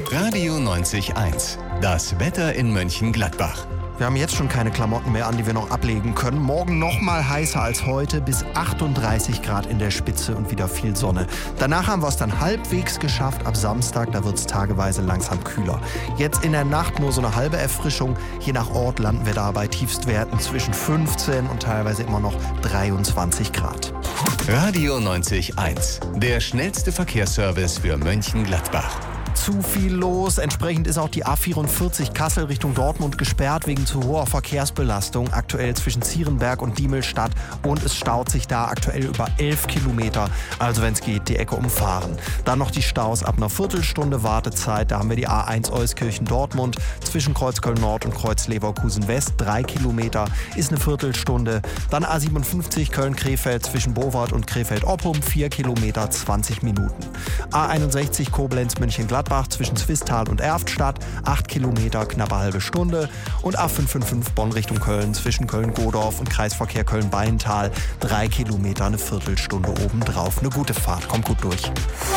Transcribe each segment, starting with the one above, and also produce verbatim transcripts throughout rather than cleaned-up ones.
Radio neunzig eins. Das Wetter in Mönchengladbach. Wir haben jetzt schon keine Klamotten mehr an, die wir noch ablegen können. Morgen noch mal heißer als heute, bis achtunddreißig Grad in der Spitze und wieder viel Sonne. Danach haben wir es dann halbwegs geschafft. Ab Samstag, da wird es tageweise langsam kühler. Jetzt in der Nacht nur so eine halbe Erfrischung. Je nach Ort landen wir da bei Tiefstwerten zwischen fünfzehn und teilweise immer noch dreiundzwanzig Grad. Radio neunzig eins. Der schnellste Verkehrsservice für Mönchengladbach. Zu viel los. Entsprechend ist auch die A vierundvierzig Kassel Richtung Dortmund gesperrt wegen zu hoher Verkehrsbelastung. Aktuell zwischen Zierenberg und Diemelstadt. Und es staut sich da aktuell über elf Kilometer. Also wenn es geht, die Ecke umfahren. Dann noch die Staus ab einer Viertelstunde Wartezeit. Da haben wir die A eins Euskirchen-Dortmund zwischen Kreuzköln-Nord und Kreuz-Leverkusen-West. Drei Kilometer ist eine Viertelstunde. Dann A siebenundfünfzig Köln-Krefeld zwischen Bowart und Krefeld-Oppum. Vier Kilometer, zwanzig Minuten. A einundsechzig Koblenz-Mönchengladbach zwischen Zwistal und Erftstadt, acht Kilometer, knappe halbe Stunde. Und A fünfhundertfünfundfünfzig Bonn Richtung Köln zwischen Köln-Godorf und Kreisverkehr Köln-Beintal, drei Kilometer, eine Viertelstunde obendrauf. Eine gute Fahrt, kommt gut durch.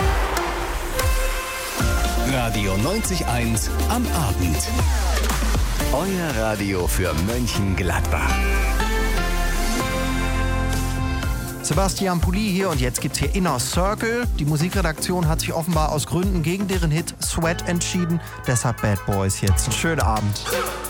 Radio neunzig eins am Abend. Euer Radio für Mönchengladbach. Sebastian Pulli hier und jetzt gibt's hier Inner Circle. Die Musikredaktion hat sich offenbar aus Gründen gegen deren Hit Sweat entschieden. Deshalb Bad Boys jetzt. Einen schönen Abend.